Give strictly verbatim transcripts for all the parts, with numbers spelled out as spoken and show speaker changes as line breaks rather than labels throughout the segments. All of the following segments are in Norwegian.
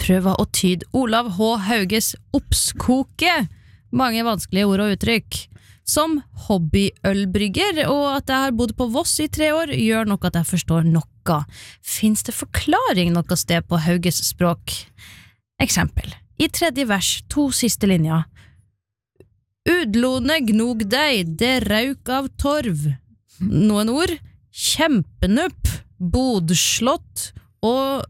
prøve å tyde Olav H. Hauges oppskoke. Mange vanskelige ord og uttrykk. Som hobbyølbrygger, og at jeg har bodd på Voss i tre år, gjør nok at jeg forstår noe. Finns det forklaring noe sted på Hauges språk? Eksempel. I tredje vers, to siste linjer. Udlone gnog deg, det rauk av torv. Noen ord? Kjempenupp, bodslott og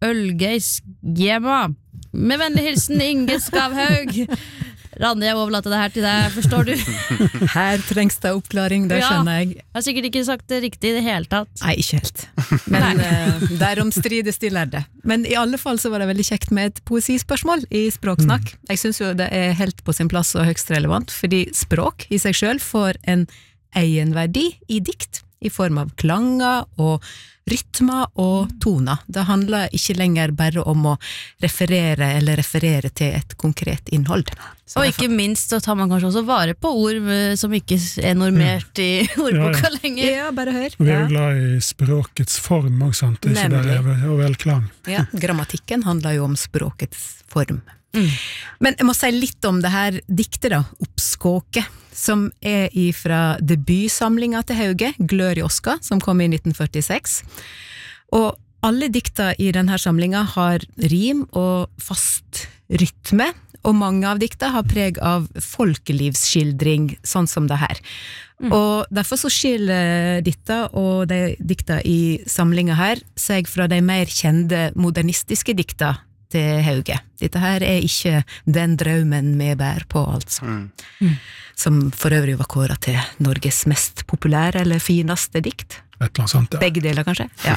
ølgeisgjema. Med vennlig hilsen Inge Skavhaug. Randi, jeg overlater det her til deg, forstår du?
Her trengs det oppklaring, det skjønner jeg.
Jeg har sikkert ikke sagt det riktig i det hele tatt.
Nei, ikke helt. Men uh, derom strides de lærde. Men i alle fall så var det veldig kjekt med et poesispørsmål i Språksnakk. Jeg synes jo det er helt på sin plass og høyst relevant, fordi språk i seg selv får en egenverdi i dikt, i form av klanger og rytmer og toner. Det handler ikke lenger bare om å referere eller referere til et konkret innhold.
Så og ikke minst så tar man kanskje også vare på ord som ikke er normert i ordboka ja, ja. lenger.
Ja, bare hør.
Vi er jo glad i språkets form også, sant? Ikke bare og vel klang.
Ja, grammatikken handler jo om språkets form.
Mm.
Men jeg må si litt om det her diktet da, Oppskåke, som er ifra debutsamlinga til Hauge, Glør i Oska, som kom i nitten førtiseks. Og alle dikta i denne samlinga har rim og fast rytme, og mange av dikta har preg av folkelivsskildring, sånn som det her. Mm. Og derfor så skiller dikta og de dikta i samlinga her seg fra de mer kjende modernistiske dikta til Hauge. Dette her er ikke den drømmen vi bær på, altså. Mm. Mm. Som for øvrig var kåret til Norges mest populære eller fineste dikt.
Et eller annet sånt, ja.
Begge deler, kanskje? Ja.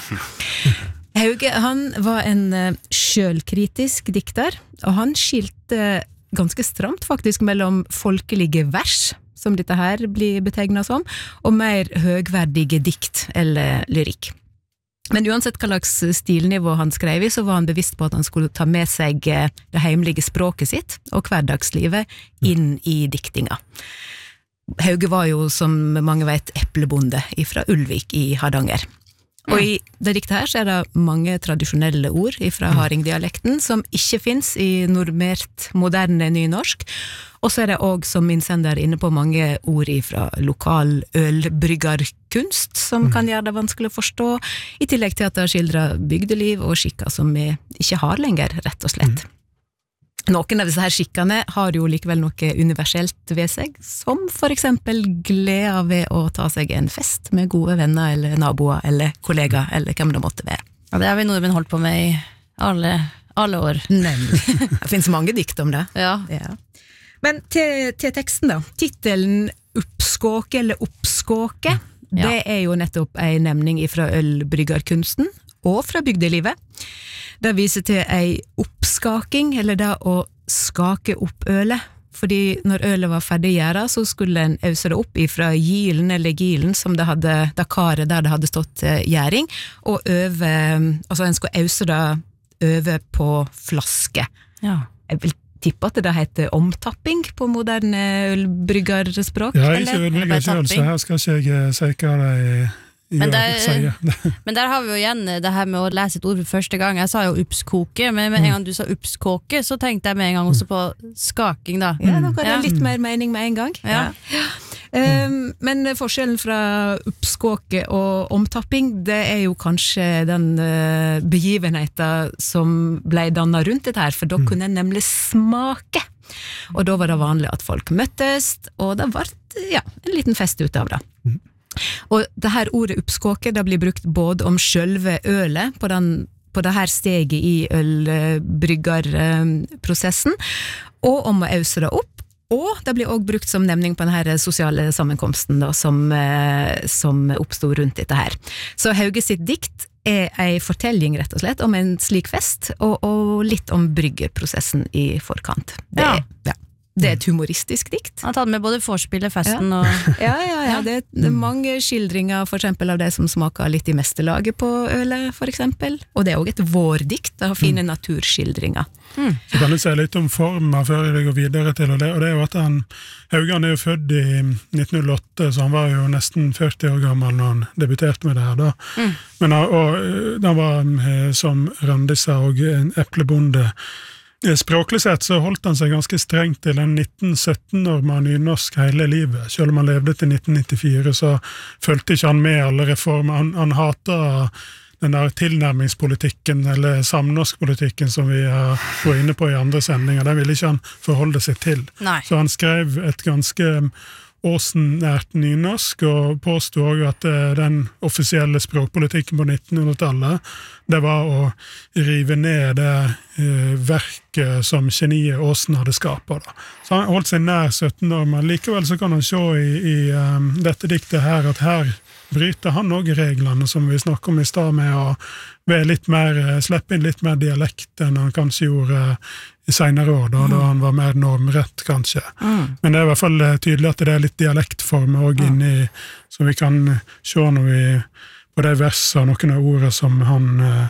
Hauge, han var en selvkritisk dikter, og han skilte ganske stramt faktisk mellom folkelige vers, som dette her blir betegnet som, og mer høgverdige dikt eller lyrikk. Men uansett hva slags stilnivå han skrev i, så var han bevisst på at han skulle ta med seg det heimlige språket sitt og hverdagslivet inn i diktinga. Hauge var jo, som mange vet, eplebonde fra Ulvik i Hardanger. Og i det diktet her så er det mange tradisjonelle ord fra hardingdialekten som ikke finnes i normert moderne nynorsk, og så er det også, som innsender inne på, mange ord fra lokal ølbryggerkunst som kan gjøre det vanskelig å forstå, i tillegg til at det skildrer bygdeliv og skikker som vi ikke har lenger, rett og slett. Noen av disse her skikkene har jo likevel noe universelt ved seg, som for eksempel glede ved å ta seg en fest med gode venner eller naboer eller kollegaer eller hvem det måtte være.
Ja, det har vi nordmenn holdt på med i alle, alle år.
Nemlig. Det finnes mange dikt om det.
Ja.
Ja. Men til, til teksten da, titelen Oppskåke eller Oppskåke, ja. Det er jo nettopp en nemning fra ølbryggerkunsten og fra bygdelivet. Det viser til ei oppskaking, eller det å skake opp ølet. Fordi når ølet var ferdig gjæret, så skulle en øse det opp ifra gilen eller gilen, som det hadde, det karet der det hadde stått gjæring, og øve, altså en skulle øse det over på flaske.
Ja.
Jeg vil tippe at det heter omtapping på moderne ølbryggerspråk.
Ja, jeg er ikke ølbrygger selv, så her skal ikke jeg si hva det er.
Men der, men der har vi jo igjen det her med å lese et ord for første gang. Jeg sa jo uppskoke, men med en gang du sa uppskåke, så tenkte jeg med en gang også på skaking da.
Ja, nå kan det litt mer mening med en gang.
Ja.
Ja. Um, men forskjellen fra uppskåke og omtapping, det er jo kanskje den uh, begivenheten som ble dannet rundt dette her, for da kunne en nemlig smake. Og da var det vanlig at folk møttes, og det var ja, en liten fest ut av det. Og det her ordet oppskåke, det blir brukt både om sjølve ølet på, den, på det her steget i ølbryggerprosessen, og om å øse det opp, og det blir også brukt som nemning på denne sosiale sammenkomsten da, som, som oppstod rundt dette her. Så Hauge sitt dikt er en fortelling rett og slett om en slik fest, og, og litt om bryggerprosessen i forkant. Det,
ja.
ja. Det er et humoristisk dikt.
Han har tatt med både forspillet, festen og
Ja, ja, ja. Det er mange skildringer for eksempel av det som smaker litt i mestelaget på ølet, for eksempel. Og det er også et vårdikt, det har fine naturskildringer.
Mm. Så kan du si litt om formen før jeg går videre til, og det, og det er jo at han, Hauge han er jo født i nitten null åtte, så han var jo nesten førti år gammel når han debuterte med det her da. Mm. Men han, og, han var som Randi sa, og en eplebonde. Språklig sett så holdt han seg ganske strengt til en nitten sytten-norm nynorsk hele livet. Selv om han levde til nitten nittifire, så følte ikke han med alle reformer. Han, han hatet den der tilnærmingspolitikken, eller samnorskpolitikken som vi har vært inne på i andre sendinger. Den ville ikke han forholde seg til.
Nei.
Så han skrev et ganske åsen-nært nynorsk, og påstod også at den offisielle språkpolitikken på nittenhundretallet, det var å rive ned det eh, verket som geniet Åsen hadde skapet. Da. Så han holdt seg nær sytten-norm, men likevel så kan han se i, i um, dette diktet her, at her bryter han også reglene som vi snakker om i stad, med å være litt mer, slippe inn litt mer dialekt enn han kanskje gjorde i senere år, da, mm. da han var mer normrett, kanskje. Mm. Men det er i hvert fall tydelig at det er litt dialektformer også mm. inni, som vi kan se når vi, på de versene, noen av ordene som han eh,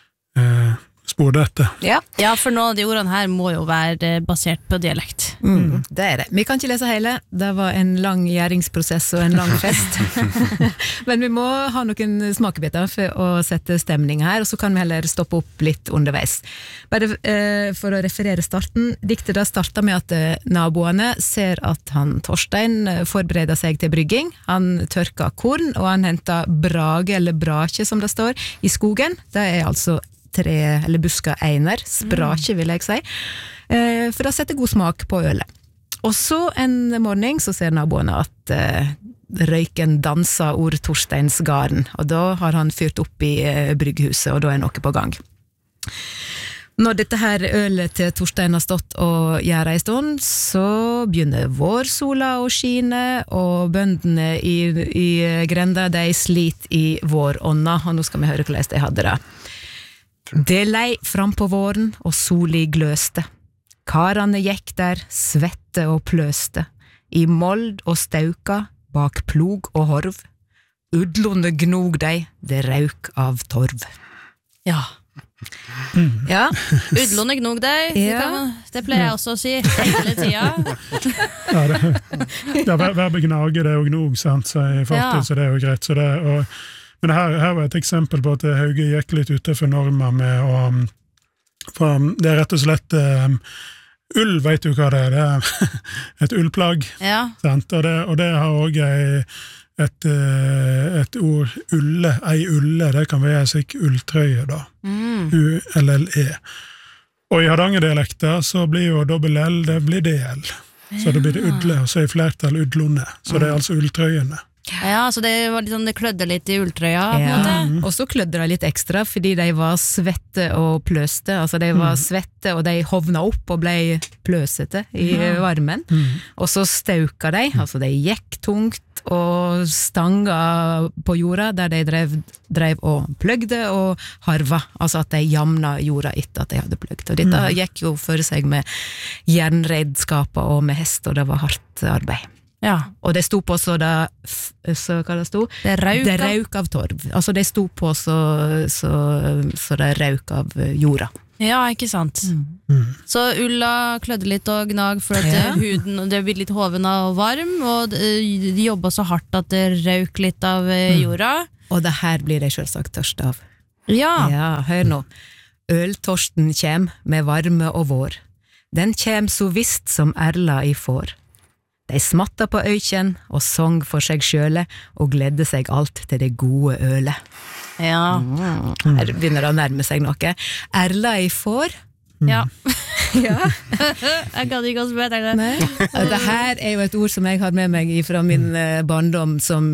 eh, sporde etter.
Ja. ja, for noen av de ordene her må jo være basert på dialekt.
Mm, det er det. Vi kan ikke lese hele, det var en lang gjæringsprosess og en lang fest. Men vi må ha noen smakebiter for å sette stemning her, og så kan vi heller stoppe opp litt underveis. Bare eh, for å referere starten, diktet da startet med at eh, naboene ser at han Torstein forbereder seg til brygging. Han tørker korn, og han henter brage eller brake, som det står, i skogen. Det er altså tre eller busker einer, sprake vil jeg si, eh, for å sette god smak på ølet. Og så en morgen så ser naboene at eh, røyken danser ord Torsteins garden, og da har han fyrt opp i eh, brygghuset, og da er noe på gang. Når dette her ølet til Torstein har stått og gjør en stund, så begynner vårsola å skine, og bøndene i, i grenda, de sliter i vårånda, og nå skal vi høre hvordan de hadde det. Det lei fram på våren, og soli gløste. Karane gikk der, svette og pløste, i mold og stauka, bak plog og horv. Udlone gnog dei, det rauk av torv.
Ja.
Mm. Ja.
Udlone gnog dei, det,
ja.
man, det pleier jeg også å si hele tida.
Ja, det, det er verbet gnage, det er jo gnog, sant, så i fortid, ja. Så det er jo greit, så det og men her, her var et eksempel på at Hauge gikk litt utenfor norma med å, for det er rett og slett um, ull, vet du hva det er? Det er et ullplagg,
ja.
Sant? Og, det, og det har også et, et ord, ulle, ei ulle, det kan være slik ulltrøye da, mm. U L L E. Og i Hardanger-dialekter så blir jo dobbel L, det blir D L, så det blir det udle, og så i flertall udlone, så det er altså ulltrøyene.
Ja, så det var litt sånn, det klødde litt i ulltrøya på en
ja.
måte.
Og så klødde det litt ekstra fordi de var svette og pløste, altså de var mm. svette og de hovna opp og ble pløsete i ja. varmen, mm. og så stauka de, altså de gikk tungt og stanga på jorda der de drev, drev og pløgde og harva, altså at de jamna jorda etter at de hadde pløgd, og dette mm. gikk jo for seg med jernredskaper og med hest, og det var hardt arbeid. Ja. Og det sto på så det, så hva det sto?
Det rauk,
det rauk av torv. Altså det sto på så, så, så det rauk av jorda.
Ja, ikke sant. Mm. Mm. Så ulla klødde litt og gnag for at ja. huden, det ble litt hovna og varm, og de jobbet så hardt at det rauk litt av jorda.
Mm. Og det her blir det selvsagt tørst av.
Ja.
Ja, hør nå. Øltorsten kjem med varme og vår. Den kjem så visst som erla i får. De smatta på øykjen og sång for seg sjøle og gledde seg alt til det gode ølet.
Ja.
Mm. Her begynner det å nærme seg noe. Erla i får.
Mm. Ja.
Ja.
Jeg kan ikke også bedre det.
Dette her er jo et ord som jeg har med meg fra min barndom som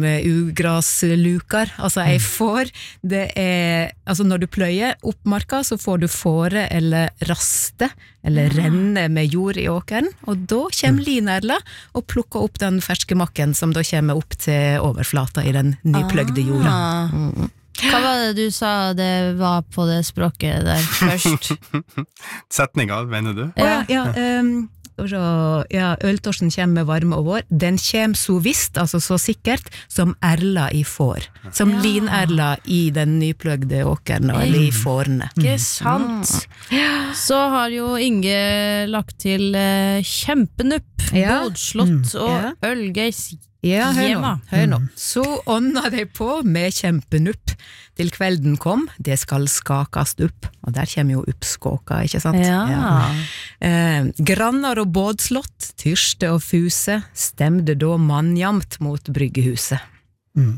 ugraslukar. Altså ei får, det er, altså når du pløyer opp marka, så får du fåre eller raste, eller renne med jord i åkeren, og da kommer linerla og plukker opp den ferske makken som da kommer opp til overflata i den nypløgde jorda. Mm.
Hva var det du sa det var på det språket der først?
Setninga, mener du?
Ja, ja um, Skal vi se, ja, øltorsen kommer med varme og vår. Den kommer så visst, altså så sikkert, som erla i får. Som
Ja.
linerla i den nypløgde åkeren, eller i fårene.
Ikke sant? Så har jo Inge lagt til eh, kjempenupp,
Ja.
bådslott og
Ja.
ølgeis.
Ja, hør nå,
Jema.
hør nå. Så ånda de på med kjempenupp. Til kvelden kom, det skal skakast upp. Og der kommer jo uppskåka, ikke sant?
Ja.
Eh, grannar og bådslott, tyrste og fuse, stemde da mannjamt mot bryggehuset.
Mm.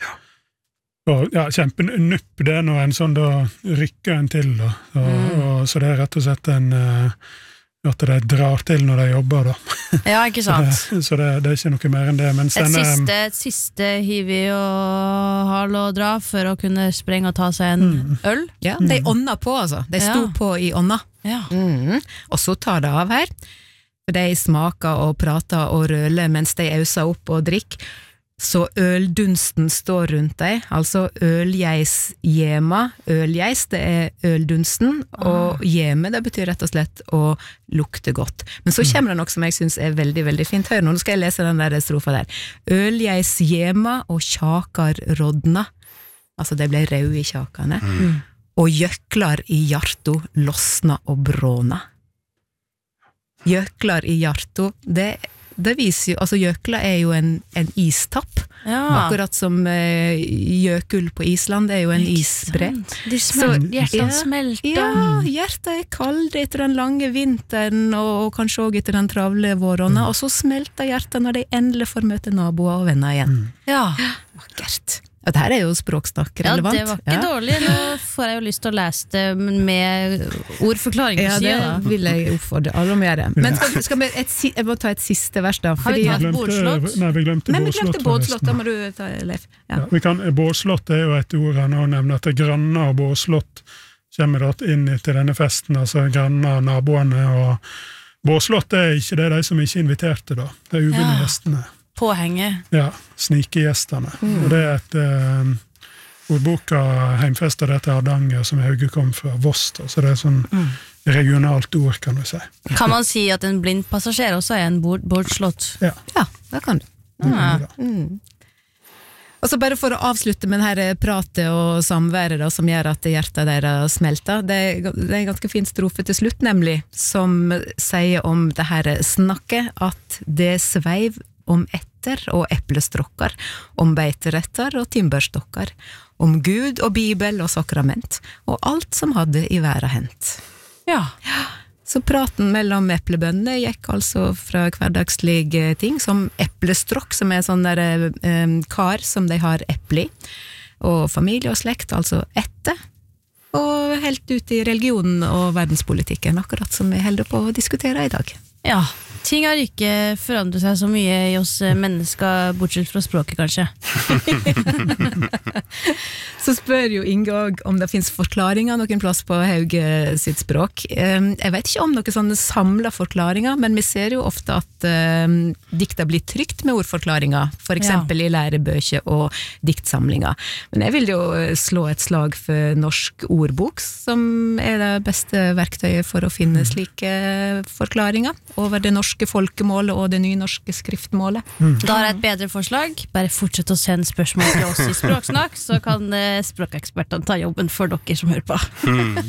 Og, ja, kjempenupp, det er når en sånn da rykker en til, da. Og,
Mm.
og, så det er rett og slett en eh, at de drar til når de jobber, da.
Ja, ikke
Så,
sant?
det, så det, det er ikke noe mer enn det. Mens
Et
denne,
siste, et siste hiv i og hal og dra for å kunne sprenge og ta seg en
Mm.
øl.
Ja, de ånda på, altså. De sto
Ja.
på i ånda.
Ja.
Mhm. Og så tar det av her. For de smaker og prater og røler mens de auser opp og drikker. Så øldunsten står rundt deg, altså ølgeis-jema. Ølgeis, det er øldunsten, og jeme, det betyr rett og slett å lukte godt. Men så kommer det noe som jeg synes er veldig, veldig fint. Hør nå, nå skal jeg lese den der strofa der. Ølgeis-jema og kjakar rodna. Altså, de ble røde i kjakane.
Mm.
Og gjøklar i hjarto losna og bråna. Gjøklar i hjarto, det, det viser jo, altså gjøkla er jo en, en istapp,
Ja.
akkurat som eh, gjøkul på Island er jo en
Ikke
isbre.
sant? De smel-
Så-
hjertene
Ja.
smelter.
Ja, hjertet er kaldt etter den lange vinteren, og, og kanskje også etter den travle våronna, og så smelter hjertet når de endelig får møte naboer og venner igjen.
Ja.
Vakkert. Ja, det her er jo språksnakk
Ja,
relevant.
det var ikke dårlig. Nå får jeg jo lyst til å lese det med ordforklaring på
Ja, det
siden, da.
vil jeg oppfordre alle om å gjøre. Men skal, vi- skal vi et, si- jeg må ta et siste vers da.
Har vi
Fordi,
tatt
vi
bådslott?
glemte, nei, vi glemte
men vi
bådslott.
glemte bådslott, da må du ta, Leif. Ja.
Ja, vi kan, bådslott er jo et ord her nå, nemlig at granner og bådslott kommer da inn til denne festen, altså granner og naboene, og bådslott er ikke det de som ikke inviterte da, det er ubundne
Ja.
gjestene.
Påhenget.
Ja, snikegjestene.
Mm.
Og det er et eh, ordboka heimfester det til Hardanger, som Hauge kom fra Voss, da, så det er sånn
Mm.
regionalt ord, kan du si.
Kan man si at en blind passasjer også er en bord, bådslott?
Ja,
ja, det kan du.
det
Ja.
er det.
Mm. Og så bare for å avslutte med denne pratet og samværet da, som gjør at hjertet deres smelter, det er, det er en ganske fin strofe til slutt, nemlig, som sier om det her snakket, at det sveiv om etter og eplestrokkar, om beiteretter og timberstokkar, om Gud og Bibel og sakrament, og alt som hadde i verden hent.
Ja.
Så praten mellom eplebøndene gikk altså fra hverdagslige ting, som eplestrokk, som er sånn der eh, kar som de har eple i, og familie og slekt, altså etter, og helt ut i religionen og verdenspolitikken, akkurat som vi holder på å diskutere i dag.
Ja. Ting har ikke forandret seg så mye i oss mennesker, bortsett fra språket, kanskje.
Så spør jo Inge også om det finnes forklaringer noen plass på Hauge sitt språk. Eh, Jeg vet ikke om noen sånne samla forklaringer, men vi ser jo ofte at eh, dikta blir trykt med ordforklaringer, for eksempel i lærebøker og diktsamlinger. Men jeg vil jo slå et slag for Norsk ordbok, som er det beste verktøyet for å finne slike forklaringer over det norske folkemålet og det nynorske skriftmålet.
Da har jeg et bedre forslag. Bare fortsett å sende spørsmål til oss i Språksnakk, så kan eh, språkekspertene ta jobben for dere som hører på.